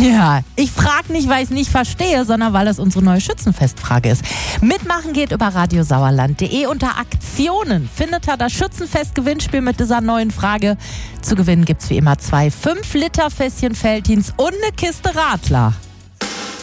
Ja, ich frage nicht, weil ich es nicht verstehe, sondern weil es unsere neue Schützenfestfrage ist. Mitmachen geht über radiosauerland.de. Unter Aktionen findet ihr das Schützenfest-Gewinnspiel mit dieser neuen Frage. Zu gewinnen gibt es wie immer 2 5-Liter-Fässchen Veltins und eine Kiste Radler.